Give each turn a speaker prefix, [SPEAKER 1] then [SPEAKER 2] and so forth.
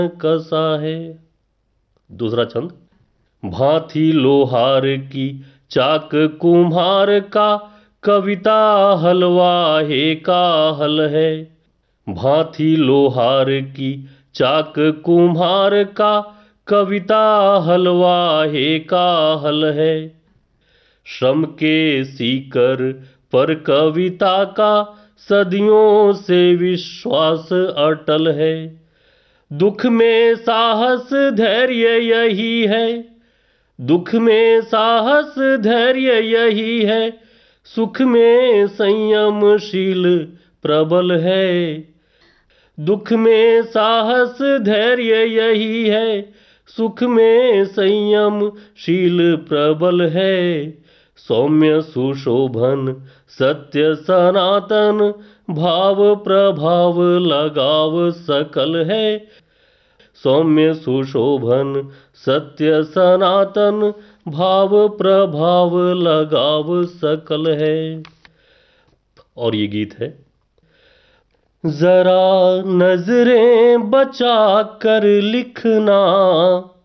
[SPEAKER 1] कसा है। दूसरा छंद, भांति लोहार की चाक कुम्हार का, कविता हलवाहे का हल है। भांति लोहार की चाक कुम्हार का, कविता हलवाहे का हल है। श्रम के सीकर पर कविता का, सदियों से विश्वास अटल है। दुख में साहस धैर्य यही है, दुख में साहस धैर्य यही है, सुख में संयमशील प्रबल है। दुख में साहस धैर्य यही है, सुख में संयमशील प्रबल है। सौम्य सुशोभन सत्य सनातन, भाव प्रभाव लगाव सकल है। सौम्य सुशोभन सत्य सनातन, भाव प्रभाव लगाव सकल है। और ये गीत है, जरा नजरें बचा कर लिखना,